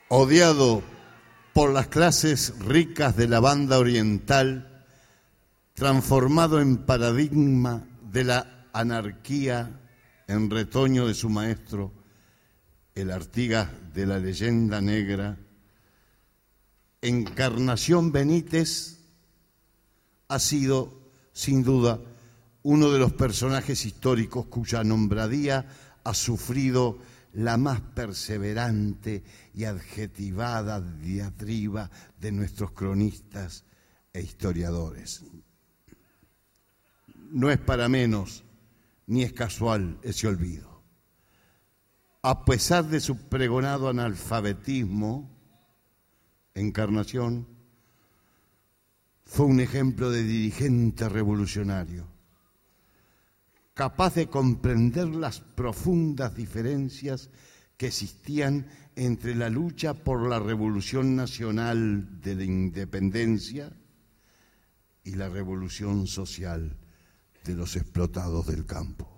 odiado por las clases ricas de la banda oriental, transformado en paradigma de la anarquía en retoño de su maestro, el Artigas de la leyenda negra, Encarnación Benítez ha sido, sin duda, uno de los personajes históricos cuya nombradía ha sufrido la más perseverante y adjetivada diatriba de nuestros cronistas e historiadores. No es para menos ni es casual ese olvido. A pesar de su pregonado analfabetismo, Encarnación fue un ejemplo de dirigente revolucionario, capaz de comprender las profundas diferencias que existían entre la lucha por la revolución nacional de la independencia y la revolución social de los explotados del campo.